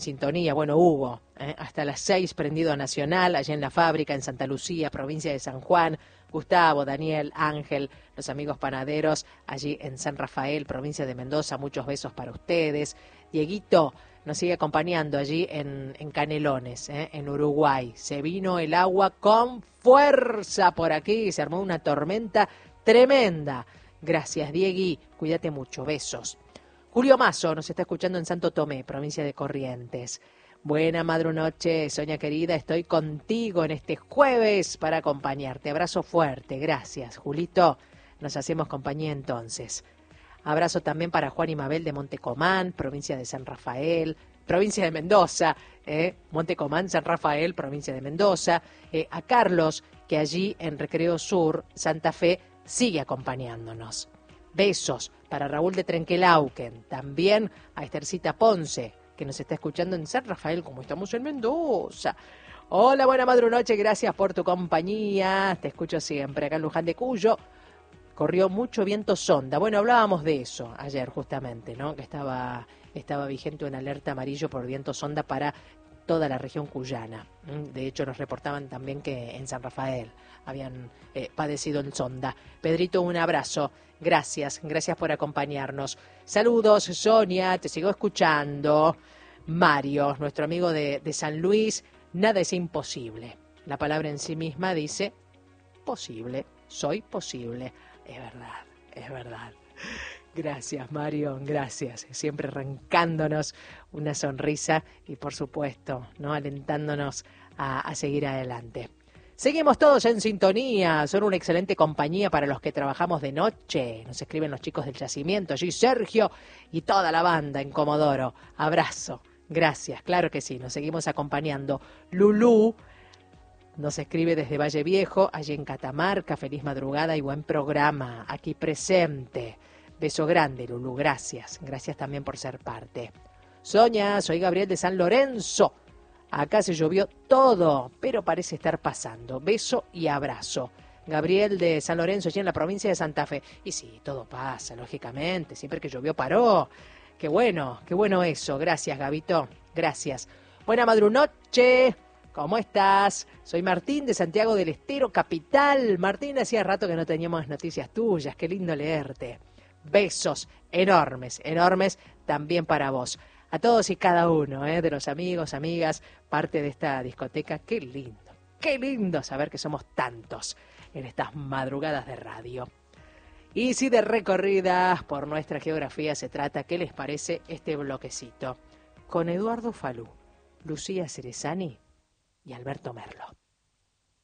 Sintonía, bueno, Hugo, hasta las 6 prendido a Nacional, allá en la fábrica, en Santa Lucía, provincia de San Juan. Gustavo, Daniel, Ángel, los amigos panaderos, allí en San Rafael, provincia de Mendoza, muchos besos para ustedes. Dieguito nos sigue acompañando allí en Canelones, en Uruguay. Se vino el agua con fuerza por aquí, se armó una tormenta tremenda. Gracias, Diegui, cuídate mucho, besos. Julio Mazo nos está escuchando en Santo Tomé, provincia de Corrientes. Buena madrunoche, Sonia querida, estoy contigo en este jueves para acompañarte. Abrazo fuerte, gracias. Julito, nos hacemos compañía entonces. Abrazo también para Juan y Mabel de Montecomán, provincia de San Rafael, provincia de Mendoza, Montecomán, San Rafael, provincia de Mendoza. A Carlos, que allí en Recreo Sur, Santa Fe, sigue acompañándonos. Besos para Raúl de Trenquelauquen, también a Estercita Ponce, que nos está escuchando en San Rafael, como estamos en Mendoza. Hola, buena madrunoche, gracias por tu compañía, te escucho siempre acá en Luján de Cuyo. Corrió mucho viento sonda. Bueno, hablábamos de eso ayer justamente, ¿no? Que estaba vigente una alerta amarillo por viento sonda para toda la región cuyana. De hecho, nos reportaban también que en San Rafael habían padecido el sonda. Pedrito, un abrazo. Gracias por acompañarnos. Saludos, Sonia, te sigo escuchando. Mario, nuestro amigo de San Luis, nada es imposible. La palabra en sí misma dice posible, soy posible. Es verdad. Gracias, Mario, gracias. Siempre arrancándonos una sonrisa y, por supuesto, ¿no? Alentándonos a seguir adelante. Seguimos todos en sintonía, son una excelente compañía para los que trabajamos de noche. Nos escriben los chicos del yacimiento, allí Sergio y toda la banda en Comodoro. Abrazo, gracias, claro que sí, nos seguimos acompañando. Lulú nos escribe desde Valle Viejo, allí en Catamarca. Feliz madrugada y buen programa, aquí presente. Beso grande, Lulú, gracias. Gracias también por ser parte. Sonia, soy Gabriel de San Lorenzo. Acá se llovió todo, pero parece estar pasando. Beso y abrazo. Gabriel de San Lorenzo, allí en la provincia de Santa Fe. Y sí, todo pasa, lógicamente. Siempre que llovió paró. Qué bueno eso. Gracias, Gabito. Gracias. Buena madrunoche. ¿Cómo estás? Soy Martín de Santiago del Estero, capital. Martín, hacía rato que no teníamos noticias tuyas. Qué lindo leerte. Besos enormes también para vos. A todos y cada uno de los amigos, amigas, parte de esta discoteca. Qué lindo saber que somos tantos en estas madrugadas de radio. Y si de recorridas por nuestra geografía se trata, ¿qué les parece este bloquecito? Con Eduardo Falú, Lucía Cerezani y Alberto Merlo.